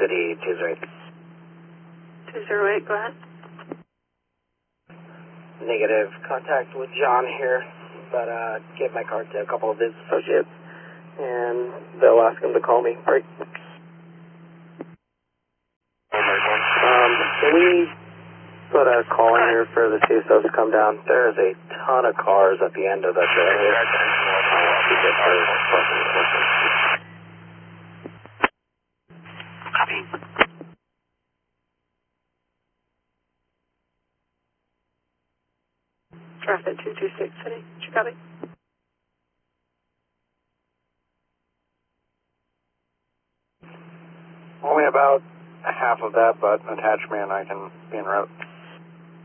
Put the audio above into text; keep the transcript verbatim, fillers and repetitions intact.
City two zero eight. two zero eight, go ahead. Negative. Contact with John here, but uh, gave my card to a couple of his associates, and they'll ask him to call me. All right. Um, can we put a call in here for the C S Os to come down? There is a ton of cars at the end of the trail here. Copy. Traffic two two six City, Chicago. Only about half of that, but attachment I can be en route.